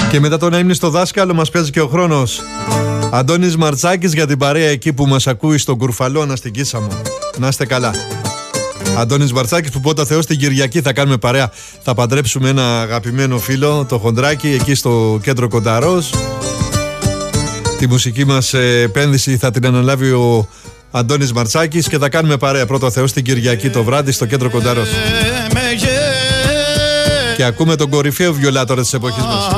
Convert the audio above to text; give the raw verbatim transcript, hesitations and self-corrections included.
Και μετά το να ήμουν στο δάσκαλο μας παίζει και ο χρόνος. Αντώνης Μαρτσάκης για την παρέα εκεί που μας ακούει στον Κουρφαλό, Αναστικίσα μου. Να είστε καλά. Αντώνης Μαρτσάκης που πότε Θεός την Κυριακή θα κάνουμε παρέα. Θα παντρέψουμε ένα αγαπημένο φίλο, το Χοντράκι, εκεί στο κέντρο Κονταρός. Τη μουσική μας επένδυση θα την αναλάβει ο Αντώνης Μαρτσάκης και θα κάνουμε παρέα πρώτα Θεός την Κυριακή το βράδυ στο κέντρο Κονταρός. Και ακούμε τον κορυφαίο βιολάτορα της εποχής μας.